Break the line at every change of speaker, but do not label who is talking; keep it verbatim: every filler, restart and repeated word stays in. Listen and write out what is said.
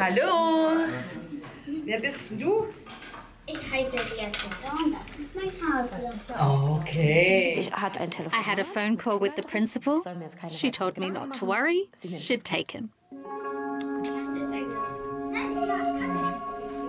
Hallo. Wer bist du?
Ich heiße Jessica und das ist mein Vater.
Okay.
Ich hatte ein Telefonat.
I had a phone call with the principal. She told me not to worry. She'd take him.